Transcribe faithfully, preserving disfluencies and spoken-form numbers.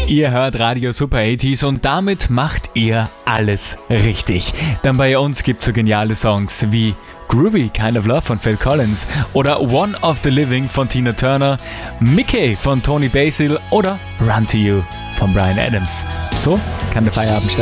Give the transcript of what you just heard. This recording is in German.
Ihr hört Radio Super achtzig und damit macht ihr alles richtig. Denn bei uns gibt's so geniale Songs wie Groovy Kind of Love von Phil Collins oder One of the Living von Tina Turner, Mickey von Tony Basil oder Run to You von Bryan Adams. So kann der Feierabend starten.